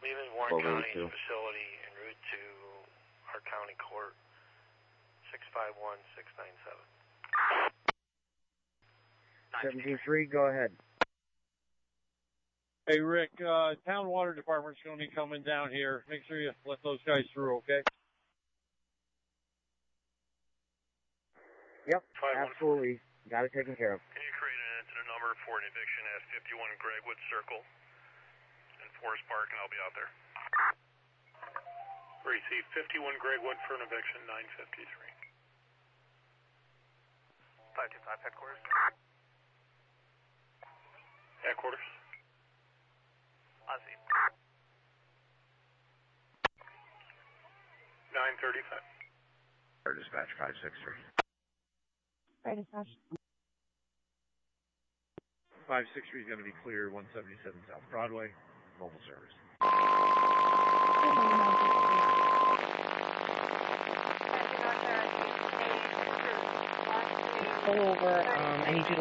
Leaving Warren County facility en route to our county court, 651697. 17-3, go ahead. Hey, Rick, town water department's going to be coming down here. Make sure you let those guys through, okay? Yep, absolutely. Got it taken care of. Can you create an incident number for an eviction at 51 Gregwood Circle in Forest Park, and I'll be out there. Receive 51 Gregwood for an eviction, 953. 525 headquarters. Headquarters. Ozzy. 935. Air dispatch 563. Air dispatch. 563 is going to be clear, 177 South Broadway, mobile service. Pull over. I need you to